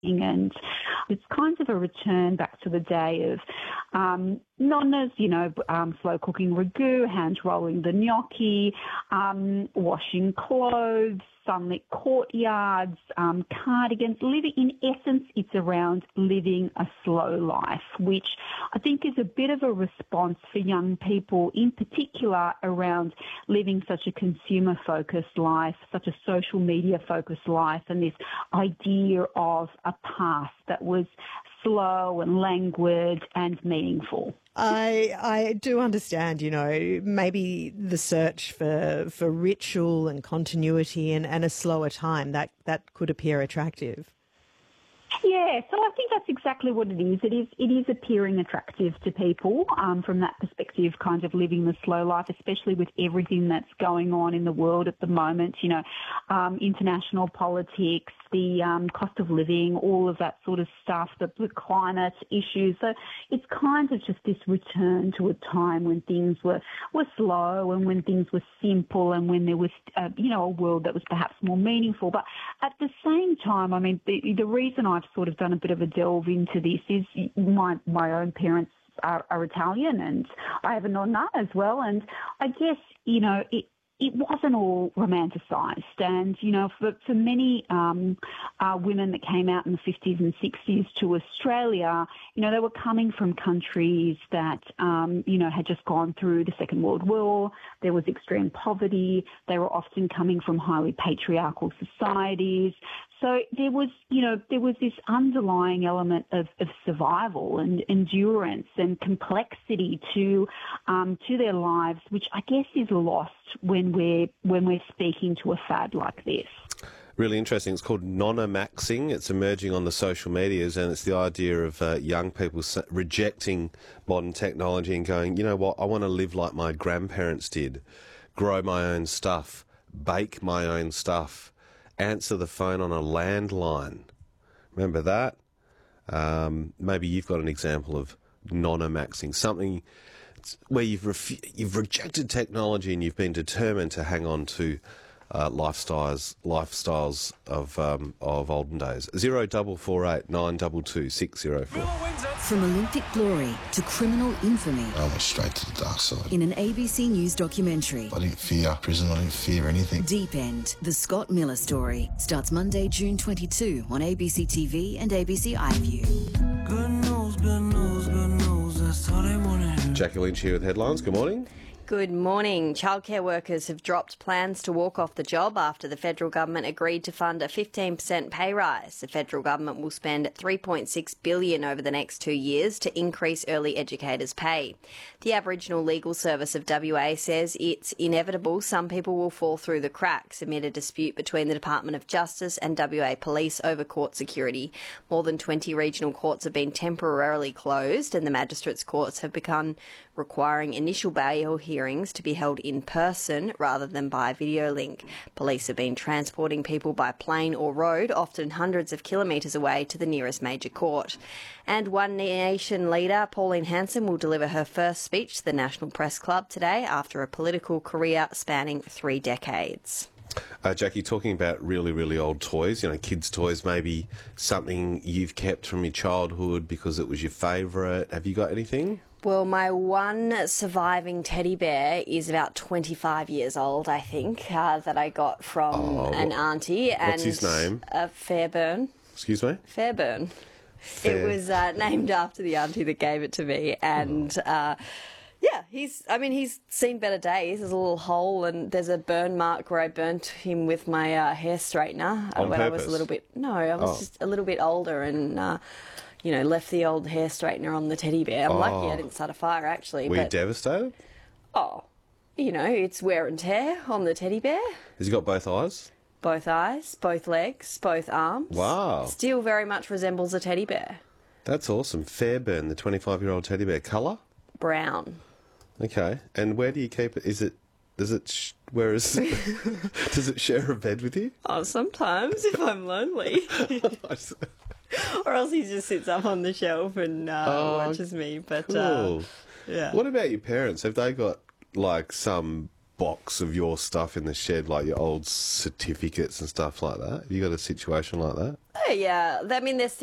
and it's kind of a return back to the day of nonnas, slow cooking ragu, hand rolling the gnocchi, washing clothes, sunlit courtyards, cardigans. Living, in essence, it's around living a slow life, which I think is a bit of a response for young people, in particular around living such a consumer-focused life, such a social media-focused life, and this idea of a past that was slow and languid and meaningful. I do understand, maybe the search for ritual and continuity and a slower time, that could appear attractive. Yeah, so I think that's exactly what it is. It is appearing attractive to people from that perspective, kind of living the slow life, especially with everything that's going on in the world at the moment, international politics, the cost of living, all of that sort of stuff, the climate issues. So it's kind of just this return to a time when things were slow and when things were simple and when there was, a world that was perhaps more meaningful. But at the same time, I mean, the reason I've sort of done a bit of a delve into this is my own parents are Italian, and I have a nonna as well. And I guess, it wasn't all romanticised. And, for many women that came out in the 50s and 60s to Australia, they were coming from countries that, had just gone through the Second World War. There was extreme poverty. They were often coming from highly patriarchal societies. So there was this underlying element of survival and endurance and complexity to their lives, which I guess is lost when we're speaking to a fad like this. Really interesting. It's called nonna-maxing. It's emerging on the social medias, and it's the idea of young people rejecting modern technology and going, you know what, I want to live like my grandparents did, grow my own stuff, bake my own stuff, answer the phone on a landline. Remember that? Maybe you've got an example of nonna-maxing, something where you've rejected technology and you've been determined to hang on to lifestyles of olden days. 0448 922 604. From Olympic glory to criminal infamy. I went straight to the dark side. In an ABC News documentary. I didn't fear prison, I didn't fear anything. Deep End, the Scott Miller story, starts Monday, June 22 on ABC TV and ABC iView. Good news, good news, good news, that's all they want to hear. Jackie Lynch here with headlines. Good morning. Good morning. Childcare workers have dropped plans to walk off the job after the federal government agreed to fund a 15% pay rise. The federal government will spend $3.6 billion over the next 2 years to increase early educators' pay. The Aboriginal Legal Service of WA says it's inevitable some people will fall through the cracks amid a dispute between the Department of Justice and WA Police over court security. More than 20 regional courts have been temporarily closed, and the magistrates' courts have begun requiring initial bail hearings to be held in person rather than by video link. Police have been transporting people by plane or road, often hundreds of kilometres away, to the nearest major court. And One Nation leader Pauline Hanson will deliver her first speech to the National Press Club today after a political career spanning 3 decades. Jackie, talking about really, really old toys, kids' toys, maybe something you've kept from your childhood because it was your favourite. Have you got anything? Well, my one surviving teddy bear is about 25 years old, I think, that I got from an auntie. What's his name? Fairburn. Excuse me? Fairburn. It was named after the auntie that gave it to me, and he's seen better days. There's a little hole, and there's a burn mark where I burnt him with my hair straightener On when purpose? I was a little bit. No, I was just a little bit older, and left the old hair straightener on the teddy bear. I'm lucky I didn't start a fire, actually. Were you devastated? It's wear and tear on the teddy bear. Has he got both eyes? Both eyes, both legs, both arms. Wow. Still very much resembles a teddy bear. That's awesome. Fairburn, the 25-year-old teddy bear. Colour? Brown. Okay. And where do you keep it? Does it share a bed with you? Oh, sometimes if I'm lonely. Or else he just sits up on the shelf and watches me. But cool. yeah. What about your parents? Have they got some box of your stuff in the shed, like your old certificates and stuff like that? Have you got a situation like that? Oh, yeah. I mean, there's